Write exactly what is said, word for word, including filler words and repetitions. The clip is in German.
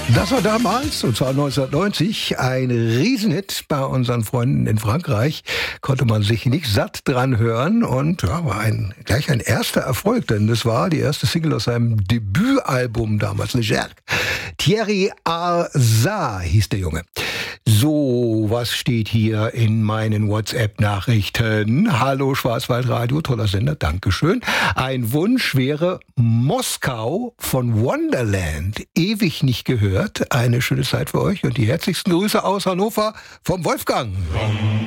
Das war damals, und zwar neunzehnhundertneunzig, ein Riesenhit bei unseren Freunden in Frankreich. Konnte man sich nicht satt dran hören und ja, war ein, gleich ein erster Erfolg, denn das war die erste Single aus seinem Debütalbum damals, Le Jerk. Thierry Arza hieß der Junge. So, was steht hier in meinen WhatsApp-Nachrichten? Hallo Schwarzwaldradio, toller Sender, Dankeschön. Ein Wunsch wäre Moskau von Wonderland. Ewig nicht gehört. Eine schöne Zeit für euch und die herzlichsten Grüße aus Hannover vom Wolfgang.